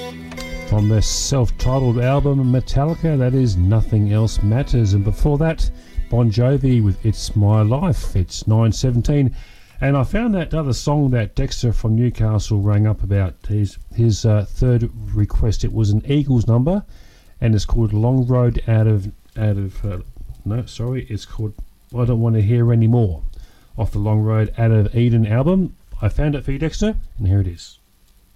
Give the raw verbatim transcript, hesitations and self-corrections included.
From their self-titled album Metallica, that is Nothing Else Matters. And before that, Bon Jovi with It's My Life. It's nine seventeen. And I found that other song that Dexter from Newcastle rang up about, his, his uh, third request. It was an Eagles number, and it's called Long Road Out of... out of uh, no, sorry, it's called I Don't Want to Hear Any More, off the Long Road Out of Eden album. I found it for you, Dexter, and here it is.